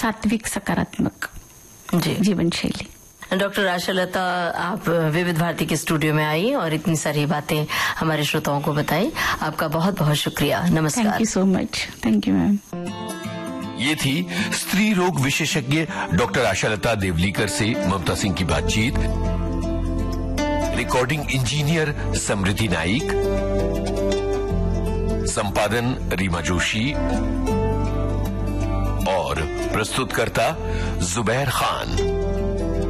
सात्विक सकारात्मक जी जीवन शैली। डॉक्टर आशालता, आप विविध भारती के स्टूडियो में आई और इतनी सारी बातें हमारे श्रोताओं को बताई। आपका बहुत बहुत शुक्रिया। नमस्कार। Thank you so much. Thank you ma'am. ये थी स्त्री रोग विशेषज्ञ डॉक्टर आशालता देवलीकर से ममता सिंह की बातचीत। रिकॉर्डिंग इंजीनियर समृद्धि नाइक, संपादन रीमा जोशी और प्रस्तुतकर्ता जुबैर खान।